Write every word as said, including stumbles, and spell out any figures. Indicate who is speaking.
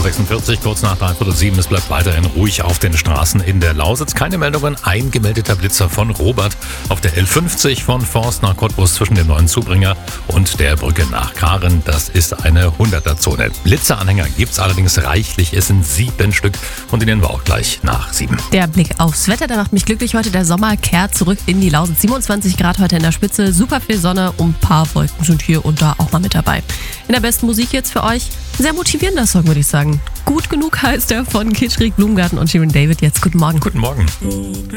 Speaker 1: sechsundvierzig, kurz nach dreiviertel sieben. Es bleibt weiterhin ruhig auf den Straßen in der Lausitz. Keine Meldungen. Ein gemeldeter Blitzer von Robert auf der L fünfzig von Forst nach Cottbus zwischen dem neuen Zubringer und der Brücke nach Karen. Das ist eine hunderter-Zone. Blitzeranhänger gibt es allerdings reichlich. Es sind sieben Stück und die nennen wir auch gleich nach sieben.
Speaker 2: Der Blick aufs Wetter, der macht mich glücklich heute. Der Sommer kehrt zurück in die Lausitz. siebenundzwanzig Grad heute in der Spitze, super viel Sonne und ein paar Wolken sind hier und da auch mal mit dabei. In der besten Musik jetzt für euch, ein sehr motivierender Song, würde ich sagen. Gut genug heißt er von Kitschrik, Blumengarten und Shirin David. Jetzt guten Morgen.
Speaker 1: Guten Morgen.